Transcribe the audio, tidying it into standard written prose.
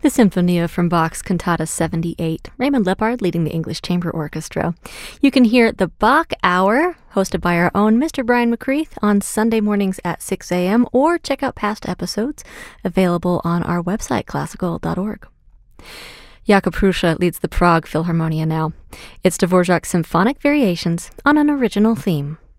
the Sinfonia from Bach's Cantata 78, Raymond Lepard leading the English Chamber Orchestra. You can hear the Bach Hour, hosted by our own Mr. Brian McCreath, on Sunday mornings at 6 a.m., or check out past episodes available on our website, classical.org. Jakub Hrusha leads the Prague Philharmonia now. It's Dvorak's Symphonic Variations on an original theme.